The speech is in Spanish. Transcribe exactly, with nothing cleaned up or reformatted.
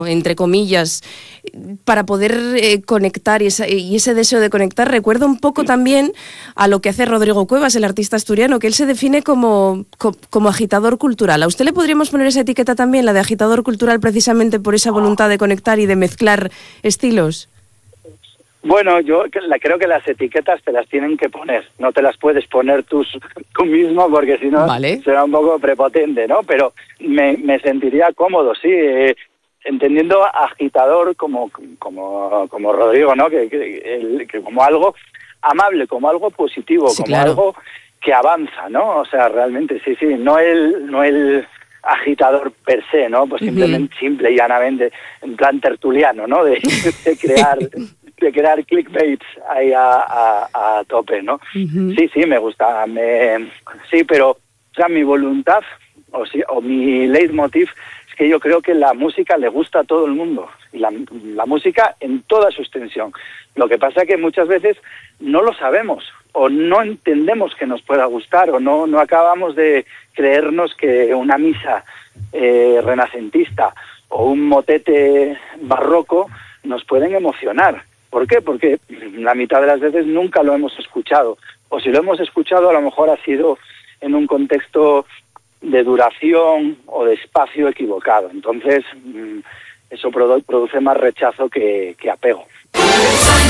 entre comillas, para poder eh, conectar y, esa, y ese deseo de conectar, recuerda un poco también a lo que hace Rodrigo Cuevas, el artista asturiano, que él se define como, como, como agitador cultural. ¿A usted le podríamos poner esa etiqueta también, la de agitador cultural, precisamente por esa voluntad de conectar y de mezclar estilos? Bueno, yo la, creo que las etiquetas te las tienen que poner, no te las puedes poner tú, tú mismo porque si no vale. será un poco prepotente, ¿no? Pero me, me sentiría cómodo, sí, eh, entendiendo agitador como como como Rodrigo, ¿no? Que, que, el, que como algo amable, como algo positivo, sí, como claro. algo que avanza, ¿no? O sea, realmente, sí, sí, no el no el agitador per se, ¿no? Pues simplemente, uh-huh. simple y llanamente, en plan tertuliano, ¿no? De, de crear... de crear clickbaits ahí a, a, a tope, ¿no? Uh-huh. Sí, sí, me gusta, me, sí, pero, o sea, mi voluntad, o, sí, o mi leitmotiv, es que yo creo que la música le gusta a todo el mundo, y la, la música en toda su extensión. Lo que pasa es que muchas veces no lo sabemos, o no entendemos que nos pueda gustar, o no, no acabamos de creernos que una misa eh, renacentista o un motete barroco nos pueden emocionar. ¿Por qué? Porque la mitad de las veces nunca lo hemos escuchado. O si lo hemos escuchado, a lo mejor ha sido en un contexto de duración o de espacio equivocado. Entonces, eso produce más rechazo que, que apego.